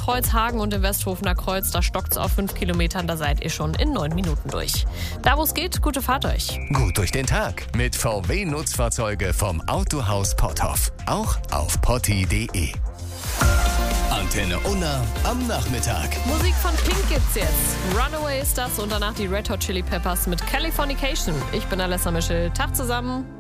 Kreuz, Hagen und im Westhofener Kreuz, da stockt's auf 5 Kilometern, da seid ihr schon in 9 Minuten durch. Da wo es geht, gute Fahrt euch. Gut durch den Tag mit VW-Nutzfahrzeuge vom Autohaus Potthoff. Auch auf potti.de. Antenne Unna am Nachmittag. Musik von Pink gibt's jetzt. Runaway ist das und danach die Red Hot Chili Peppers mit Californication. Ich bin Alessa Mischel. Tag zusammen.